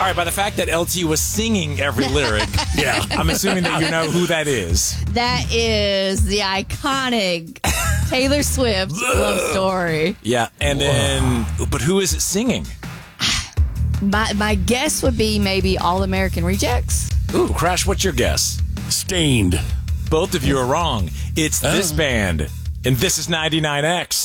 right, by the fact that LT was singing every lyric, yeah, I'm assuming that you know who that is. That is the iconic Taylor Swift Love Story. Yeah, and then, but who is it singing? My guess would be maybe All American Rejects. Ooh, Crash, what's your guess? Stained. Both of you are wrong. It's this band, and this is 99X.